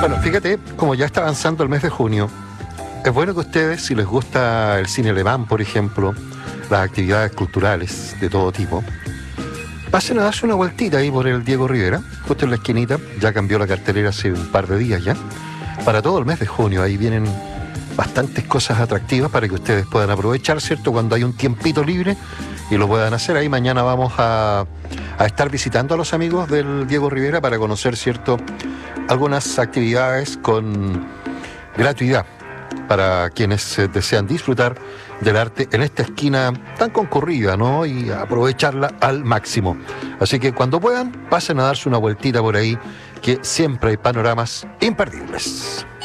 Bueno, fíjate, como ya está avanzando el mes de junio, es bueno que ustedes, si les gusta el cine alemán, por ejemplo, las actividades culturales de todo tipo, pasen a darse una vueltita ahí por el Diego Rivera, justo en la esquinita. Ya cambió la cartelera hace un par de días ya. Para todo el mes de junio, ahí vienen bastantes cosas atractivas para que ustedes puedan aprovechar, ¿cierto? Cuando hay un tiempito libre y lo puedan hacer. Ahí mañana vamos a estar visitando a los amigos del Diego Rivera para conocer, ¿cierto?, algunas actividades con gratuidad para quienes desean disfrutar del arte en esta esquina tan concurrida, ¿no? Y aprovecharla al máximo. Así que cuando puedan, pasen a darse una vueltita por ahí, que siempre hay panoramas imperdibles.